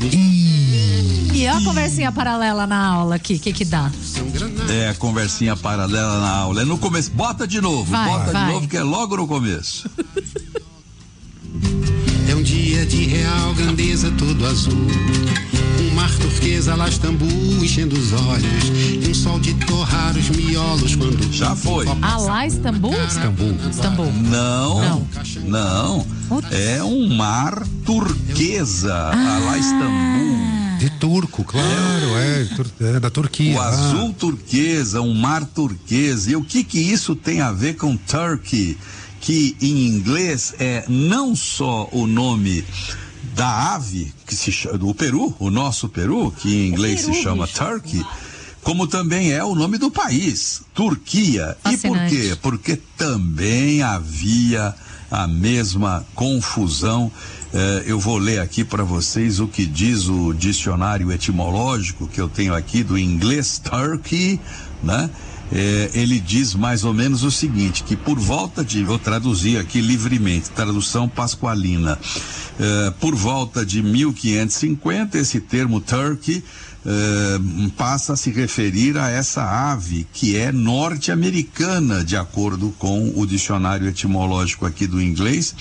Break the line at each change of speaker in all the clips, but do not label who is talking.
E a conversinha paralela na aula aqui, o que dá?
É, conversinha paralela na aula. É no começo. Bota de novo,
vai.
de novo, que é logo no começo.
É um dia de real grandeza, todo azul. Um mar turquesa lá Istambul enchendo os olhos. E um sol de torrar os miolos quando...
Já foi.
Ah, lá Istambul? Istambul.
Não. É um mar turquesa. Lá Istambul.
De turco, claro, é da Turquia.
O azul turquesa, um mar turquesa. E o que isso tem a ver com Turkey? Que em inglês é não só o nome da ave, que se chama, do Peru, o nosso Peru, que em inglês se chama Turkey, como também é o nome do país, Turquia.
Fascinante.
E por quê? Porque também havia a mesma confusão. Eu vou ler aqui para vocês o que diz o dicionário etimológico que eu tenho aqui do inglês Turkey, né? Ele diz mais ou menos o seguinte, que por volta de, vou traduzir aqui livremente, tradução pascualina, por volta de 1550, esse termo Turkey passa a se referir a essa ave que é norte-americana, de acordo com o dicionário etimológico aqui do inglês,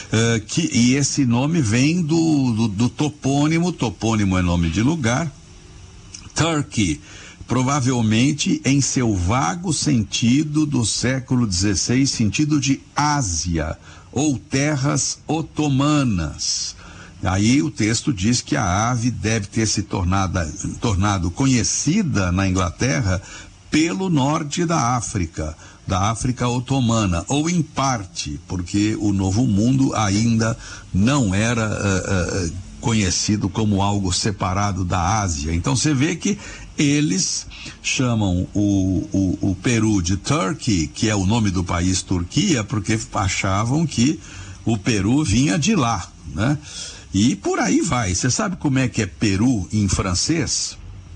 e esse nome vem do topônimo é nome de lugar, Turkey, provavelmente em seu vago sentido do século XVI, sentido de Ásia ou terras otomanas. Aí o texto diz que a ave deve ter se tornado conhecida na Inglaterra pelo norte da África otomana, ou em parte, porque o Novo Mundo ainda não era conhecido como algo separado da Ásia. Então você vê que eles chamam o Peru de Turkey, que é o nome do país Turquia, porque achavam que o Peru vinha de lá, né? E por aí vai. Você sabe como é que é Peru em francês?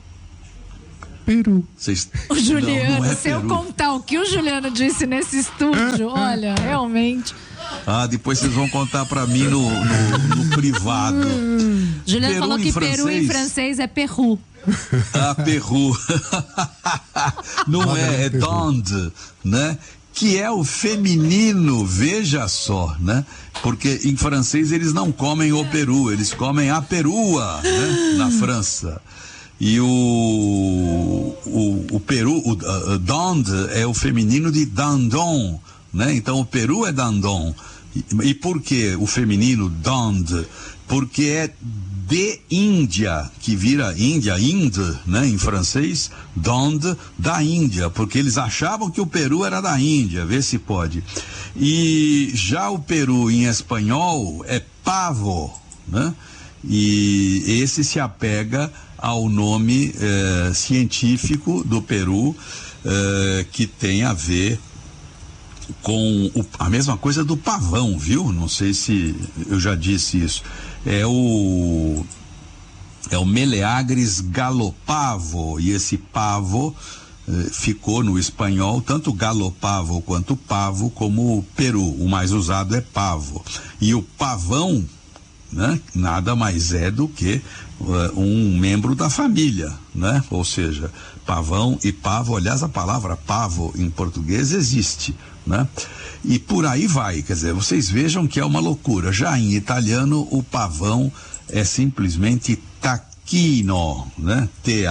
Peru.
O Juliano,
não é
se eu
Peru.
contar o que o Juliano disse nesse estúdio, olha, realmente.
Depois vocês vão contar pra mim no privado.
Juliano
Peru
falou que
em
Peru em francês é Peru.
Peru. Não é Donde, né? Que é o feminino, veja só, né? Porque em francês eles não comem o peru, eles comem a perua, né? Na França. E o peru, donde é o feminino de dandon, né? Então o peru é dandon. E por que o feminino donde? Porque é de Índia, que vira Índia, Inde, né, em francês, donde, da Índia, porque eles achavam que o Peru era da Índia, vê se pode. E já o Peru em espanhol é pavo, né? E esse se apega ao nome científico do Peru, que tem a ver com a mesma coisa do pavão, viu? Não sei se eu já disse isso. É o Meleagris galopavo, e esse pavo ficou no espanhol, tanto galopavo quanto pavo, como Peru. O mais usado é pavo. E o pavão, né, nada mais é do que um membro da família, né? Ou seja, pavão e pavo, aliás, a palavra pavo em português existe, né? E por aí vai, quer dizer, vocês vejam que é uma loucura. Já em italiano, o pavão é simplesmente tacchino, né?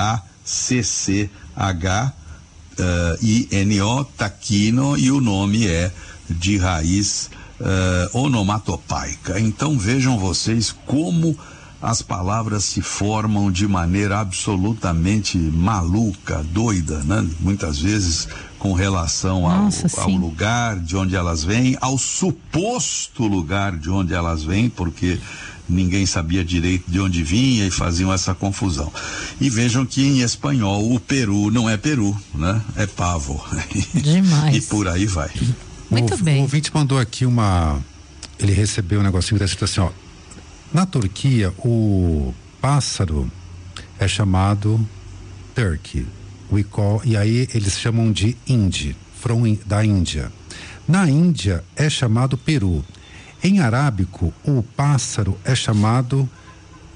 T-A-C-C-H-I-N-O, tacchino, e o nome é de raiz onomatopaica. Então vejam vocês como as palavras se formam de maneira absolutamente maluca, doida, né? Muitas vezes com relação ao lugar de onde elas vêm, ao suposto lugar de onde elas vêm, porque ninguém sabia direito de onde vinha e faziam essa confusão. E vejam que em espanhol o Peru não é Peru, né? É pavo.
Demais.
E por aí vai.
Muito bem.
O ouvinte mandou aqui ele recebeu um negocinho da situação, ó. Na Turquia, o pássaro é chamado turkey. E aí eles chamam de Hindi, da Índia. Na Índia é chamado peru. Em arábico, o pássaro é chamado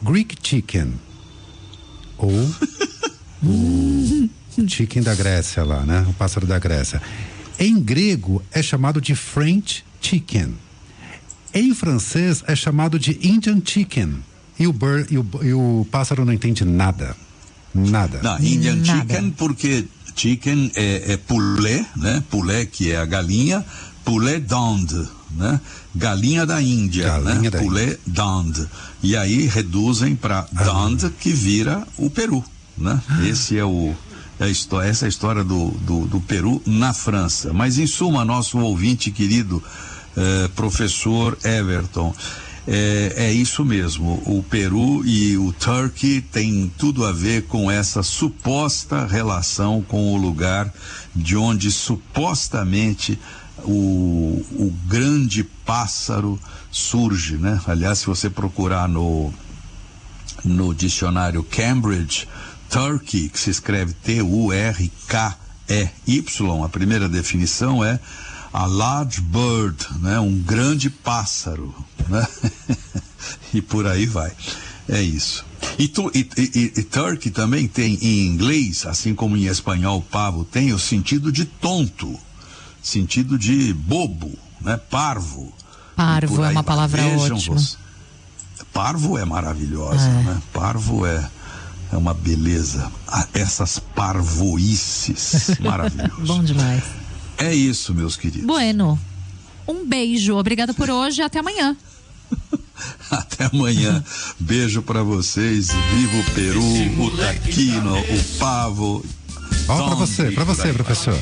Greek chicken. Ou o chicken da Grécia lá, né? O pássaro da Grécia. Em grego é chamado de French chicken. Em francês é chamado de Indian chicken. E o pássaro não entende nada. Nada.
Não, Indian chicken porque chicken é poulet, né? Poulet que é a galinha, poulet d'Inde, né? Galinha da Índia,
galinha, né?
Poulet d'Inde. E aí reduzem para d'Inde, que vira o Peru, né? Esse essa é a história do Peru na França. Mas em suma, nosso ouvinte querido, professor Everton, é isso mesmo. O Peru e o Turkey tem tudo a ver com essa suposta relação com o lugar de onde supostamente o grande pássaro surge, né? Aliás, se você procurar no dicionário Cambridge, Turkey, que se escreve Turkey, a primeira definição é a large bird, né? Um grande pássaro, né? E por aí vai. É isso. E Turkey também tem em inglês, assim como em espanhol pavo, tem o sentido de tonto, sentido de bobo, né? Parvo.
Parvo é uma palavra ótima.
Parvo é maravilhosa, né? Parvo é uma beleza. Essas parvoices maravilhosas.
Bom demais.
É isso, meus queridos.
Bueno, um beijo. Obrigada por hoje. Até amanhã.
Até amanhã. Beijo pra vocês. Viva o Peru, o taquino, o pavo.
Ó, pra você, professor.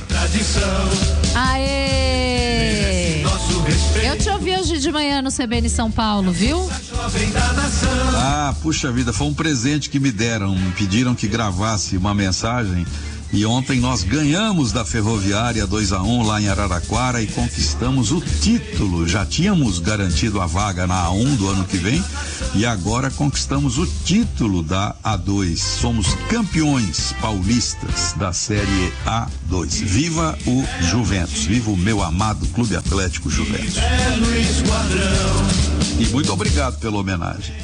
Aê! Eu te ouvi hoje de manhã no CBN São Paulo, viu?
Ah, puxa vida, foi um presente que me deram. Me pediram que gravasse uma mensagem. E ontem nós ganhamos da Ferroviária 2-1 lá em Araraquara e conquistamos o título. Já tínhamos garantido a vaga na A1 do ano que vem e agora conquistamos o título da A2. Somos campeões paulistas da Série A2. Viva o Juventus, viva o meu amado Clube Atlético Juventus. E muito obrigado pela homenagem.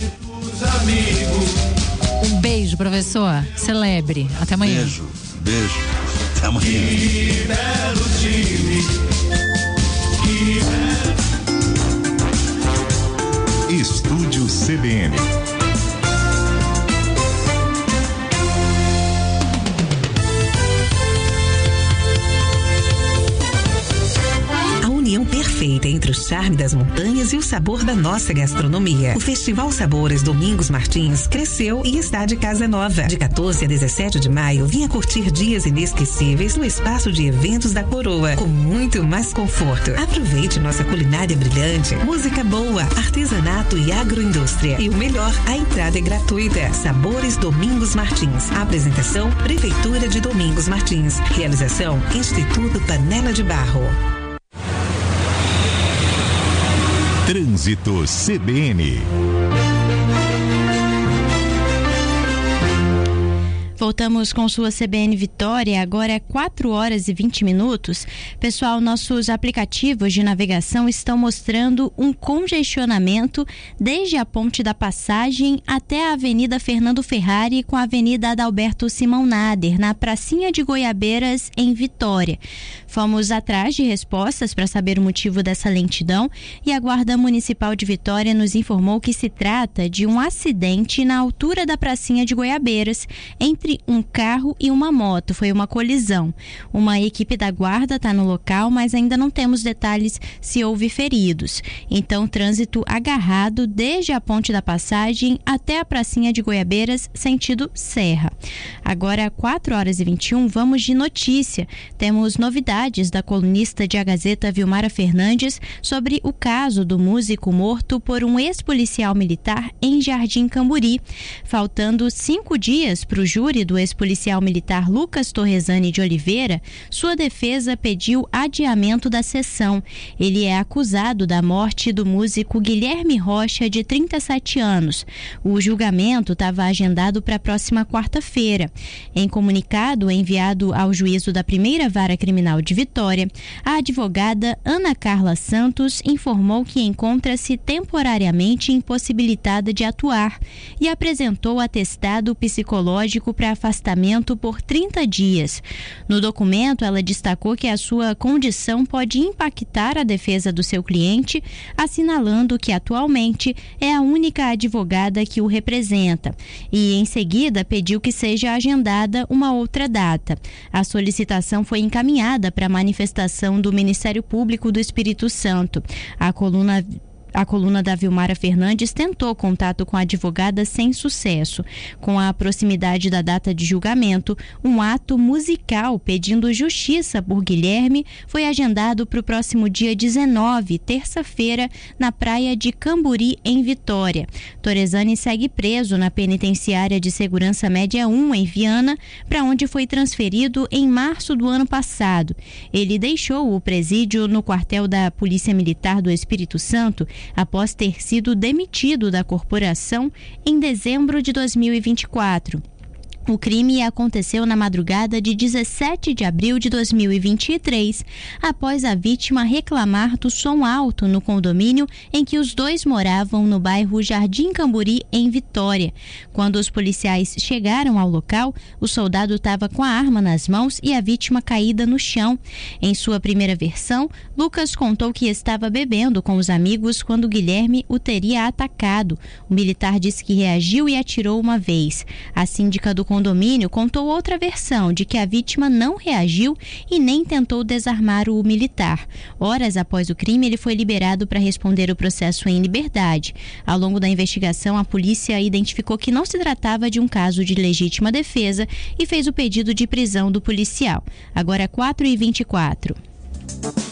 Um beijo, professor. Celebre. Até amanhã.
Beijo. Até amanhã. Que belo time.
Estúdio CBN.
Perfeita entre o charme das montanhas e o sabor da nossa gastronomia. O Festival Sabores Domingos Martins cresceu e está de casa nova. De 14 a 17 de maio, venha curtir dias inesquecíveis no espaço de eventos da Coroa, com muito mais conforto. Aproveite nossa culinária brilhante, música boa, artesanato e agroindústria. E o melhor, a entrada é gratuita. Sabores Domingos Martins. Apresentação, Prefeitura de Domingos Martins. Realização, Instituto Panela de Barro.
Trânsito CBN.
Voltamos com sua CBN Vitória, agora é 4h20. Pessoal, nossos aplicativos de navegação estão mostrando um congestionamento desde a Ponte da Passagem até a Avenida Fernando Ferrari com a Avenida Adalberto Simão Nader, na Pracinha de Goiabeiras, em Vitória. Fomos atrás de respostas para saber o motivo dessa lentidão e a Guarda Municipal de Vitória nos informou que se trata de um acidente na altura da Pracinha de Goiabeiras, entre um carro e uma moto. Foi uma colisão. Uma equipe da guarda está no local, mas ainda não temos detalhes se houve feridos. Então, trânsito agarrado desde a Ponte da Passagem até a Pracinha de Goiabeiras, sentido Serra. Agora, 4h21, vamos de notícia. Temos novidades da colunista de A Gazeta, Vilmara Fernandes, sobre o caso do músico morto por um ex-policial militar em Jardim Camburi. Faltando 5 dias para o júri do ex-policial militar Lucas Torresani de Oliveira, sua defesa pediu adiamento da sessão. Ele é acusado da morte do músico Guilherme Rocha, de 37 anos. O julgamento estava agendado para a próxima quarta-feira. Em comunicado enviado ao juízo da Primeira Vara Criminal de Vitória, a advogada Ana Carla Santos informou que encontra-se temporariamente impossibilitada de atuar e apresentou atestado psicológico para afastamento por 30 dias. No documento, ela destacou que a sua condição pode impactar a defesa do seu cliente, assinalando que atualmente é a única advogada que o representa, e em seguida pediu que seja agendada uma outra data. A solicitação foi encaminhada para a manifestação do Ministério Público do Espírito Santo. A coluna da Vilmara Fernandes tentou contato com a advogada sem sucesso. Com a proximidade da data de julgamento, um ato musical pedindo justiça por Guilherme foi agendado para o próximo dia 19, terça-feira, na praia de Camburi, em Vitória. Torresani segue preso na penitenciária de Segurança Média 1, em Viana, para onde foi transferido em março do ano passado. Ele deixou o presídio no quartel da Polícia Militar do Espírito Santo após ter sido demitido da corporação em dezembro de 2024. O crime aconteceu na madrugada de 17 de abril de 2023, após a vítima reclamar do som alto no condomínio em que os dois moravam, no bairro Jardim Camburi, em Vitória. Quando os policiais chegaram ao local, o soldado estava com a arma nas mãos e a vítima caída no chão. Em sua primeira versão, Lucas contou que estava bebendo com os amigos quando Guilherme o teria atacado. O militar disse que reagiu e atirou uma vez. A síndica do condomínio contou outra versão, de que a vítima não reagiu e nem tentou desarmar o militar. Horas após o crime, ele foi liberado para responder o processo em liberdade. Ao longo da investigação, a polícia identificou que não se tratava de um caso de legítima defesa e fez o pedido de prisão do policial. Agora 4h24.